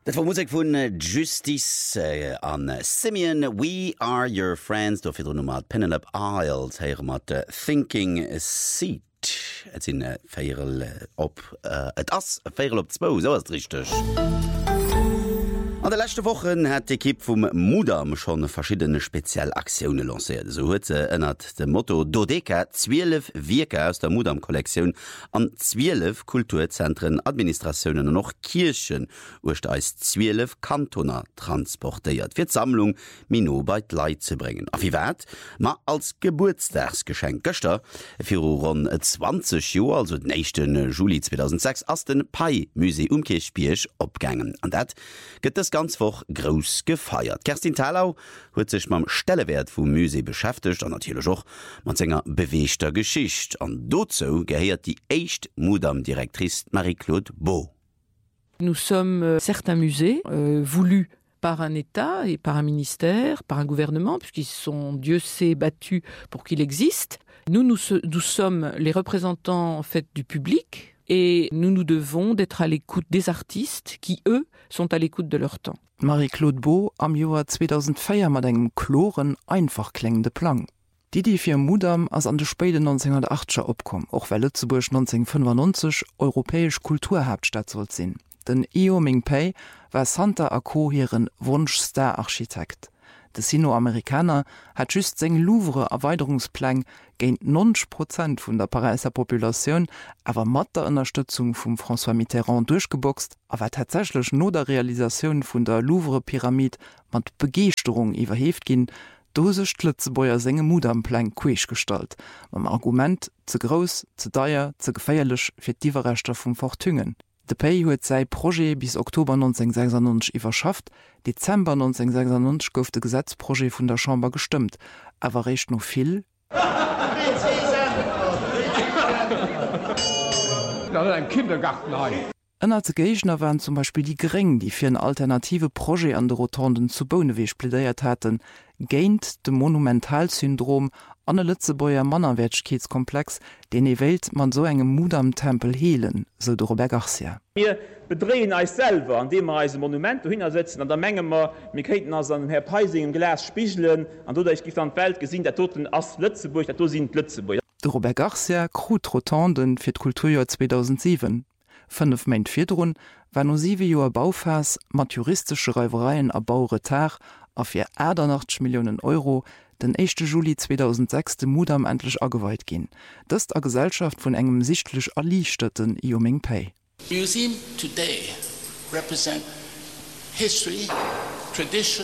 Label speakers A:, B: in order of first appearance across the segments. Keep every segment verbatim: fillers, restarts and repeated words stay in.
A: Dat war Musik vun Justice äh, an Simeon, We Are Your Friends, do fir mat Penelope Isles heier mat uh, Thinking Seat. Et sinn uh, Féierel uh, op uh, et ass Féierel op zwo, so ist richtig. An der letzte Wochen hat die Equipe vom Mudam schon verschiedene Spezialaktionen lanciert. So hat sie ändert dem Motto Dodeka zwölf Werke aus der Mudam-Kollektion an zwölf Kulturzentren, Administrationen und noch Kirchen durch als zwölf Kantone transportiert, für die Sammlung Mino bei die Leute zu bringen. Auf wie weit? Mal als Geburtstagsgeschenk. Gestern, für rund zwanzig Jahre, also den nächsten Juli zweitausendsechs, als den Pai-Museum Kirchbirch abgegangen. Und das geht das ganz woch groß gefeiert. Kerstin Thalau huet sich mam Stellewert vum Musee beschäftigt an natürlich auch man senger beweegter Geschicht. An dazu gehört die echt Mudam-Direktrice Marie-Claude Beau.
B: Nous sommes euh, certains musées euh, voulus par un État et par un ministère, par un gouvernement, puisqu'ils sont, Dieu sait, battus pour qu'il existe. Nous, nous, nous sommes les représentants en fait du public. Et nous nous devons d'être à l'écoute des artistes qui, eux, sont à l'écoute de leur temps.
C: Marie-Claude Beau am Joar zweitausendvier mat engem kloren, einfach klingende Plan. Die die fir Mudam ass an de späte neunzehnhundertachtziger opkom, och well Lützeburg neunzehnhundertfünfundneunzig europäesch Kulturhauptstadt soll sinn. Den Eo Ming-Pei war Santa Ako hireieren Wunschstar-Architekt. De Sino-Amerikaner hat just seng Louvre-Erweiterungsplan géint neunzig Prozent vun der Pariser Populationun awer mat der Unterstützung vum François Mitterrand durchgeboxt, awer tatsächlich no der Realisationun vun der Louvre-Pyramid mat Begeerung iwwerheft ginn, dosech Lützebäuer senge Mudamplan queech stalt, mam Argument ze gross, ze deier, ze geféierlech fir d'Iwerrechter vum Fortungen. De Pei huet sei Projekt bis Oktober neunzehnhundertsechsundneunzig iwwerschafft, Dezember neunzehnhundertsechsundneunzig gouf de Gesetzprojekt vun der Chamber gestimmt, awer recht noch viel.
D: ein Kindergarten ein.
C: Ennner ze Geichner waren zum Beispiel die Gering, die fir een alternative Projekt an de Rotonden zu Boneweech plädeiert hatten, géint de Monumentalsyndrom an e Lützebäuer Mannerwätschkeetskomplex, den e Welt man so engem Mudam-Tempel heelen, so de Robert Garcia.
E: Wir bedrehen eis selber, an dem wir als Monument hinsetzen, an der Menge wir, wir kriegen also an Herr Peising Glas spiegeln, an du ich an Welt gesehen, der toten Ass Lützeburg, der sind Lützeburg.
C: De Robert Garcia krut Rotonden fir d Kulturjahr zweitausendsieben. Fünf Meint Vierrun war no sieben Joer Baufas mat juristische Räubereien a Bauretard a fir achtzig Millionen Euro den ersten Juli zweitausendsechs de Mudam endlich aweiht gin. Das a Gesellschaft vun engem sichtlich erlichteten Eo Ming-Pei.
F: Museum today represent history, tradition,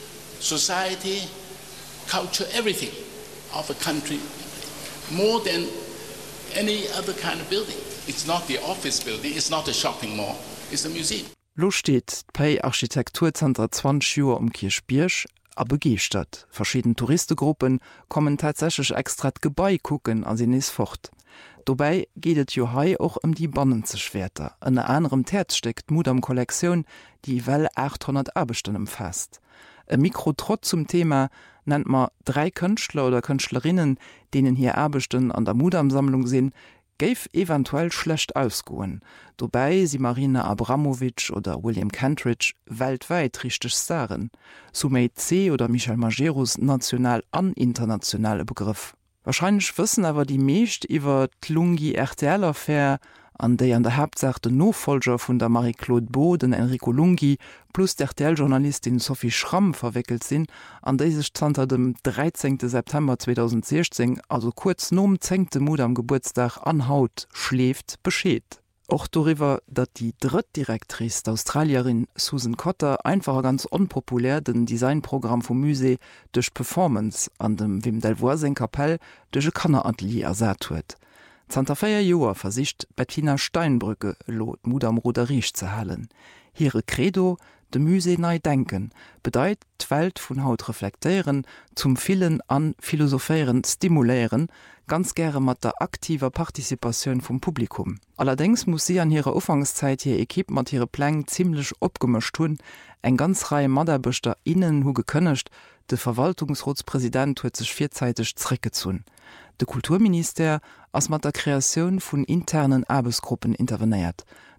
F: society, culture, everything of a country, more than any other kind of building. It's not the office building, it's not a shopping mall, it's a museum.
C: Lo steht Pei Architekturzentrum zwanzig Joer um Kirchbirch a Begeestadt. Verschieden Touristengruppen kommen tatsächlich extra Gebäi gucken an sie is fort. Dobei gehtet Jo hai auch um die Bannenzeschwerter. An anderem Terz steckt Mudam-Kollektion, die well achthundert Arbeitsstunden umfasst. Ein Mikrotrott zum Thema nennt man drei Künstler oder Künstlerinnen, denen hier Arbeitsstunden an der Mudam-Sammlung sind, geif eventuell schlecht ausgoen. Dobei sie Marina Abramovic oder William Kentridge weltweit richtig Starren. Sumei C. oder Michel Majerus national an internationale Begriff. Wahrscheinlich wissen aber die meescht iwwer d'Lungi R T L-Affaire, an déi an der Hauptsache de Nofolger vun der Marie-Claude Beau, den Enrico Lungi, plus der R T L-Journalistin Sophie Schramm verwickelt sinn, an déi sech zanter dem dreizehnten September zweitausendsechzehn, also kurz nom zengte Mudam Geburtstag an Haut schläft, beschéet. Och darüber, dat die Drittdirektrice d'Australierin Susan Cotter einfach ganz unpopulär den Designprogramm vom Musee durch Performance an dem Wim Delvoye Kapell durch e Kanneratelier ersat huet. Zanterfeier Joer versicht Bettina Steinbrücke lo Mudam Roderich zu hallen. Hire Credo, de Musee nei denken, bedeit d'Welt vun Haut reflektieren, zum Vielen an Philosophieren stimulieren, ganz gerne mat der aktiver Partizipation vom Publikum. Allerdings muss sie an ihrer Ufangszeit hier Equipe mat ihre Pläne ziemlich opgemischt hun, eng ganz Reihe Maderbüchter innen hu gekönnecht, de Verwaltungsratspräsident huet sich vierzeitig zurückgezogen. De Kulturminister ass mat der Kreation vun internen Arbeitsgruppen interveniert.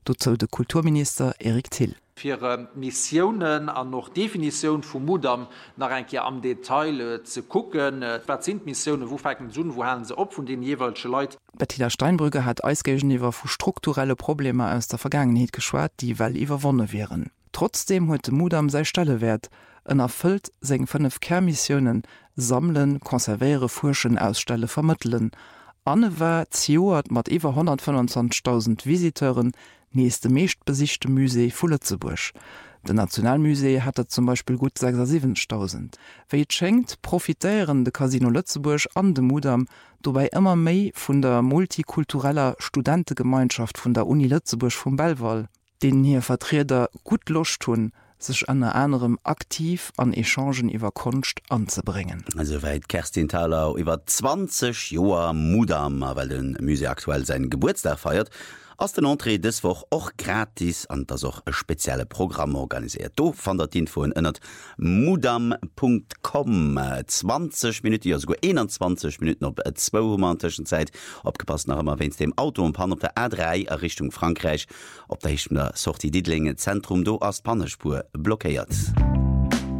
C: dazu der Kulturminister Erik Thiel.
G: Für Missionen an noch Definition vom Mudam nach ein Jahr am Detail äh, zu gucken, äh, was sind Missionen, wo fangen sie an, wo haben sie ab von den jeweiligen Leuten.
C: Bettina Steinbrügge hat ausgegenüber von strukturelle Probleme aus der Vergangenheit geschwart, die weil überwonnen wären. Trotzdem heute Mudam sei Stellewert en erfüllt seg fünf Kernmissionen sammeln, konserviere, forschen, ausstelle, vermitteln. Anne war Zioat mat iwwer hundertfünfundzwanzigtausend Visiteuren nächste meestbesichte Musee vu Lützeburg. De Nationalmusee hatte zum Beispiel gut sechsundsiebzigtausend. Wéi schenkt profitéieren de Casino Lützeburg an de Mudam, dobei immer méi vun der multikultureller Studentengemeinschaft vun der Uni Lützeburg vum Belval, den hier Vertreter gut Lust tun, sich an anderem aktiv an Echangen iwwer Kunst anzubringen.
A: Also weit Kerstin Thaler über zwanzig Joer Mudam, weil den Musee aktuell seinen Geburtstag feiert, aus den Entree des Woch auch gratis an das auch ein spezielle Programm organisiert. Do fand der Info innert mudam punkt com zwanzig Minuten, ja sogar einundzwanzig Minuten op zwei romantischen Zeit, abgepasst nach immer, wenn es dem Auto und Pan auf der A drei Richtung Frankreich, ob der Hicht der Sortie Diedlinge Zentrum do aus Pannespur blockiert.